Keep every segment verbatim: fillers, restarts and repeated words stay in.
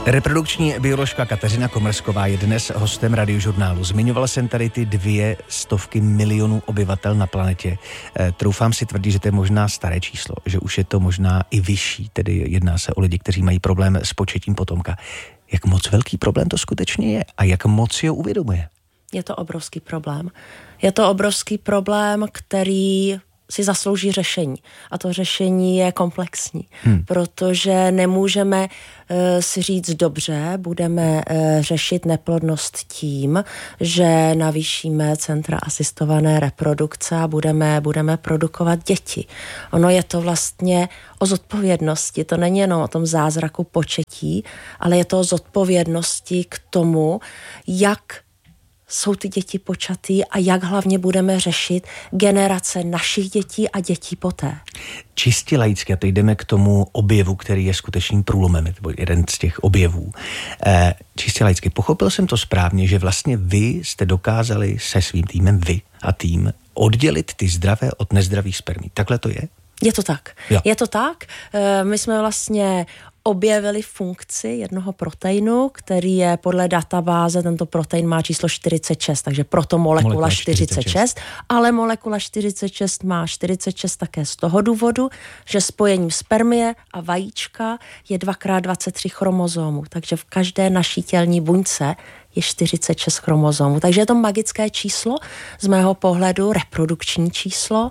Reprodukční bioložka Kateřina Komrsková je dnes hostem Radiožurnálu. Zmiňoval jsem tady ty dvě stovky milionů obyvatel na planetě. E, troufám si tvrdit, že to je možná staré číslo, že už je to možná i vyšší, tedy jedná se o lidi, kteří mají problém s početím potomka. Jak moc velký problém to skutečně je a jak moc si ho uvědomuje? Je to obrovský problém. Je to obrovský problém, který si zaslouží řešení. A to řešení je komplexní, hmm. protože nemůžeme uh, si říct dobře, budeme uh, řešit neplodnost tím, že navýšíme centra asistované reprodukce a budeme, budeme produkovat děti. Ono je to vlastně o zodpovědnosti. To není jenom o tom zázraku početí, ale je to o zodpovědnosti k tomu, jak jsou ty děti počatý a jak hlavně budeme řešit generace našich dětí a dětí poté. Čistě laicky, a teď jdeme k tomu objevu, který je skutečným průlomem, nebo jeden z těch objevů. E, čistě laicky, pochopil jsem to správně, že vlastně vy jste dokázali se svým týmem, vy a tým, oddělit ty zdravé od nezdravých spermí. Takhle to je? Je to tak. Jo. Je to tak. E, my jsme vlastně objevili funkci jednoho proteinu, který je podle databáze, tento protein má číslo čtyřicet šest, takže proto molekula, molekula čtyřicet šest, čtyřicet šest, ale molekula čtyřicet šest má čtyřicet šest také z toho důvodu, že spojením spermie a vajíčka je dvakrát dvacet tři chromozomů, takže v každé naší tělní buňce je čtyřicet šest chromozomů. Takže je to magické číslo, z mého pohledu reprodukční číslo.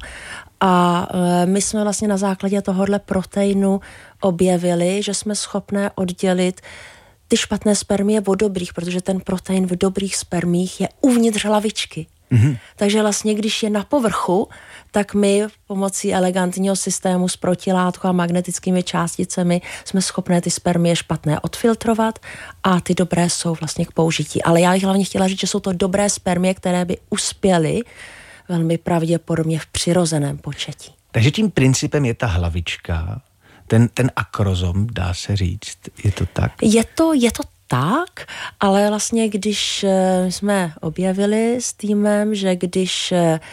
A my jsme vlastně na základě tohohle proteinu objevili, že jsme schopné oddělit ty špatné spermie od dobrých, protože ten protein v dobrých spermích je uvnitř hlavičky. Mm-hmm. Takže vlastně, když je na povrchu, tak my pomocí elegantního systému s protilátkou a magnetickými částicemi jsme schopné ty spermie špatné odfiltrovat a ty dobré jsou vlastně k použití. Ale já bych hlavně chtěla říct, že jsou to dobré spermie, které by uspěly velmi pravděpodobně v přirozeném početí. Takže tím principem je ta hlavička, ten, ten akrozom, dá se říct, je to tak? Je to, je to tak, ale vlastně když jsme objevili s týmem, že když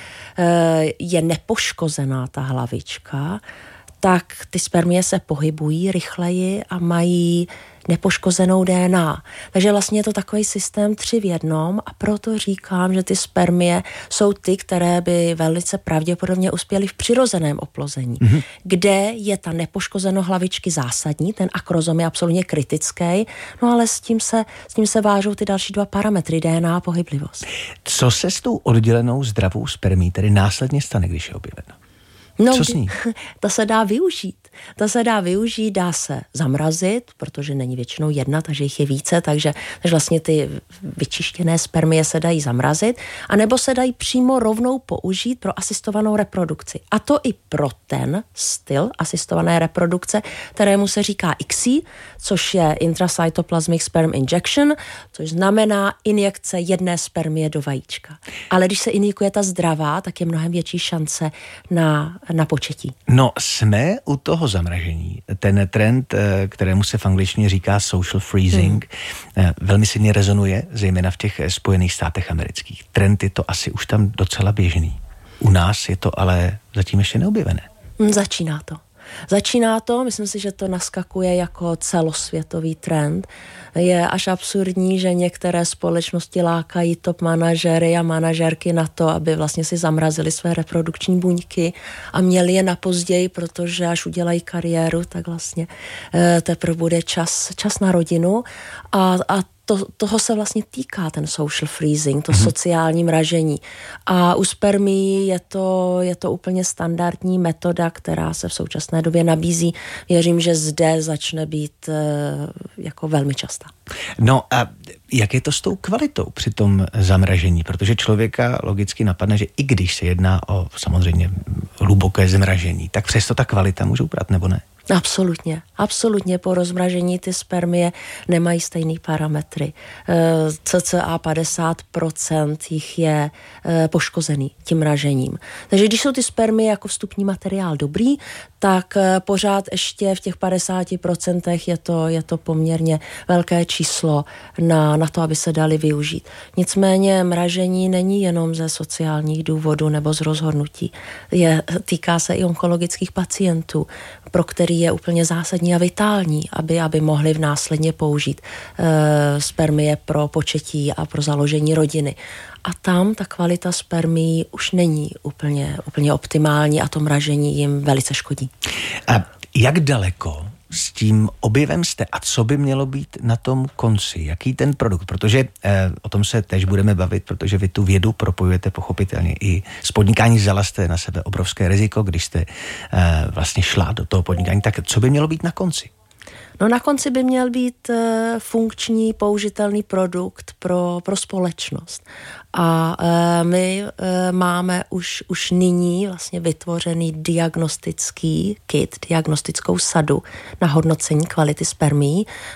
je nepoškozená ta hlavička, tak ty spermie se pohybují rychleji a mají nepoškozenou D N A. Takže vlastně je to takový systém tři v jednom a proto říkám, že ty spermie jsou ty, které by velice pravděpodobně uspěly v přirozeném oplození, mm-hmm. kde je ta nepoškozenost hlavičky zásadní, ten akrozom je absolutně kritický, no ale s tím se, s tím se vážou ty další dva parametry, D N A a pohyblivost. Co se s tou oddělenou zdravou spermí tedy následně stane, když je objevena? No, co s ní? To se dá využít. To se dá využít, dá se zamrazit, protože není většinou jedna, takže jich je více, takže, takže vlastně ty vyčištěné spermie se dají zamrazit, anebo se dají přímo rovnou použít pro asistovanou reprodukci. A to i pro ten styl asistované reprodukce, kterému se říká I C I, což je Intracytoplasmic Sperm Injection, což znamená injekce jedné spermie do vajíčka. Ale když se injikuje ta zdravá, tak je mnohem větší šance na na početí. No, jsme u toho zamražení. Ten trend, kterému se v angličtině říká social freezing, hmm. velmi silně rezonuje, zejména v těch Spojených státech amerických. Trend je to asi už tam docela běžný. U nás je to ale zatím ještě neobjevené. Začíná to. Začíná to, myslím si, že to naskakuje jako celosvětový trend. Je až absurdní, že některé společnosti lákají top manažery a manažerky na to, aby vlastně si zamrazili své reprodukční buňky a měli je na později, protože až udělají kariéru, tak vlastně teprve bude čas, čas na rodinu a, a To, toho se vlastně týká ten social freezing, to mm-hmm. sociální mražení. A u spermií je to, je to úplně standardní metoda, která se v současné době nabízí. Věřím, že zde začne být e, jako velmi častá. No a jak je to s tou kvalitou při tom zamražení? Protože člověka logicky napadne, že i když se jedná o samozřejmě hluboké zmražení, tak přesto ta kvalita může uprat, nebo ne? Absolutně, absolutně po rozmražení ty spermie nemají stejný parametry. cca padesát procent jich je poškozený tím mražením. Takže když jsou ty spermie jako vstupní materiál dobrý, tak pořád ještě v těch padesáti procentech je to, je to poměrně velké číslo na, na to, aby se dali využít. Nicméně mražení není jenom ze sociálních důvodů nebo z rozhodnutí. Je, týká se i onkologických pacientů, pro který je úplně zásadní funkční a vitální, aby, aby mohli následně použít e, spermie pro početí a pro založení rodiny. A tam ta kvalita spermií už není úplně, úplně optimální a to mražení jim velice škodí. A jak daleko s tím objevem jste a co by mělo být na tom konci? Jaký ten produkt? Protože eh, o tom se tež budeme bavit, protože vy tu vědu propojujete pochopitelně i s podnikání. Vzala jste na sebe obrovské riziko, když jste eh, vlastně šla do toho podnikání. Tak co by mělo být na konci? No na konci by měl být uh, funkční, použitelný produkt pro, pro společnost. A uh, my uh, máme už, už nyní vlastně vytvořený diagnostický kit, diagnostickou sadu na hodnocení kvality spermií.